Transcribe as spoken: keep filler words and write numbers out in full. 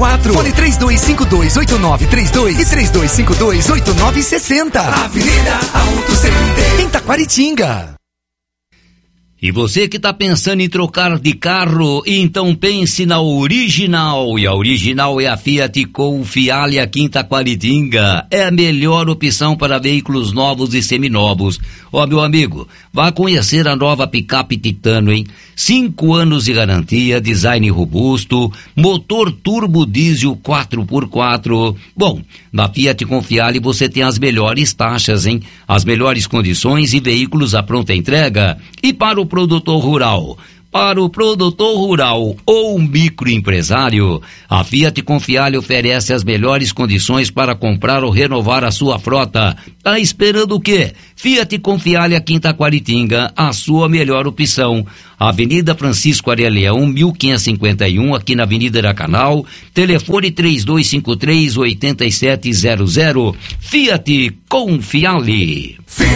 quatro. Fone três dois cinco dois, oito nove três dois e três dois cinco dois, oito nove seis zero. Avenida Auto Center, em Taquaritinga. E você que está pensando em trocar de carro, então pense na Original. E a Original é a Fiat Confiale aqui em Taquaritinga. É a melhor opção para veículos novos e seminovos. Ó, meu amigo, vá conhecer a nova picape Titano, hein? Cinco anos de garantia, design robusto, motor turbo diesel quatro por quatro. Bom, na Fiat Confiale você tem as melhores taxas, hein? As melhores condições e veículos à pronta entrega. E para o produtor rural, para o produtor rural ou microempresário, a Fiat Confiale oferece as melhores condições para comprar ou renovar a sua frota. Tá esperando o quê? Fiat Confiale aqui em Taquaritinga, a sua melhor opção. Avenida Francisco Areia Leão, mil quinhentos e cinquenta e um, aqui na Avenida da Canal. Telefone três dois cinco três, oito sete zero zero. Fiat Confiale.